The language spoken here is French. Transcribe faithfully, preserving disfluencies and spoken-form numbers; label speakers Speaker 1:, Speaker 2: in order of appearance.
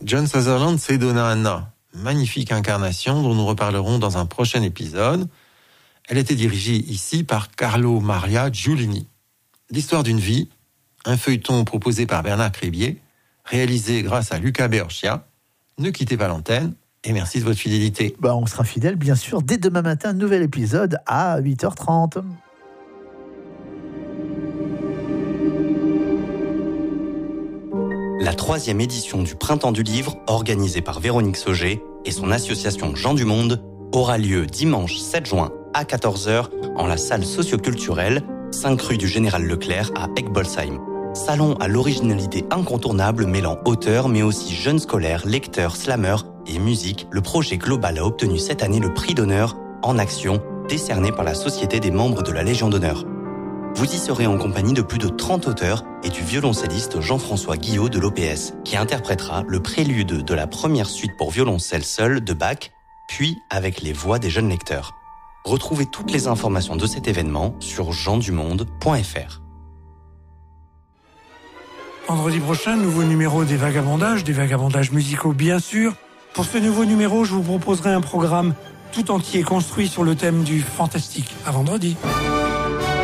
Speaker 1: John Sutherland s'est donné un nom. Magnifique incarnation dont nous reparlerons dans un prochain épisode. Elle était dirigée ici par Carlo Maria Giulini. L'histoire d'une vie, un feuilleton proposé par Bernard Crébier, réalisé grâce à Luca Beorcia. Ne quittez pas l'antenne et merci de votre fidélité.
Speaker 2: Bah, on sera fidèle, bien sûr, dès demain matin, nouvel épisode à huit heures trente.
Speaker 3: La troisième édition du Printemps du Livre, organisée par Véronique Sauger et son association Gens du Monde, aura lieu dimanche sept juin à quatorze heures en la salle socioculturelle, cinq rue du Général Leclerc à Egbolsheim. Salon à l'originalité incontournable mêlant auteurs mais aussi jeunes scolaires, lecteurs, slameurs et musique, le projet global a obtenu cette année le prix d'honneur en action décerné par la Société des membres de la Légion d'honneur. Vous y serez en compagnie de plus de trente auteurs et du violoncelliste Jean-François Guillot de l'O P S, qui interprétera le prélude de la première suite pour violoncelle seul de Bach, puis avec les voix des jeunes lecteurs. Retrouvez toutes les informations de cet événement sur gens du monde point f r.
Speaker 4: Vendredi prochain, nouveau numéro des Vagabondages, des Vagabondages musicaux bien sûr. Pour ce nouveau numéro, je vous proposerai un programme tout entier construit sur le thème du fantastique. À vendredi.